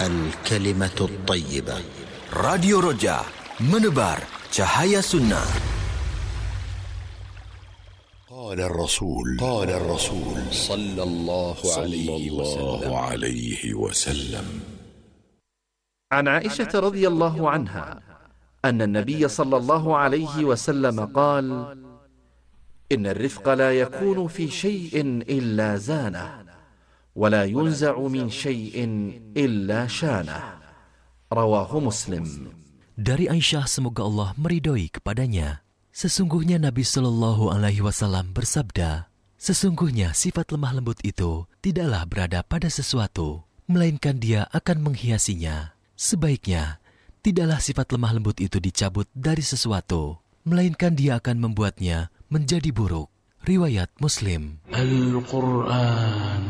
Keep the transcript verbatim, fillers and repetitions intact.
الكلمة الطيبة. Radio Roja, menebar cahaya sunnah. قال الرسول قال الرسول صلى الله عليه وسلم عن عائشة رضي الله عنها أن النبي صلى الله عليه وسلم قال: إن الرفق لا يكون في شيء إلا زانه، ولا ينزع من شيء إلا شانه. رواه مسلم. Dari Aisyah, semoga Allah meridhoi kepadanya, sesungguhnya Nabi Shallallahu Alaihi Wasallam bersabda, sesungguhnya sifat lemah lembut itu tidaklah berada pada sesuatu, melainkan dia akan menghiasinya. Sebaiknya, tidaklah sifat lemah lembut itu dicabut dari sesuatu, melainkan dia akan membuatnya menjadi buruk. Riwayat Muslim. Al-Quran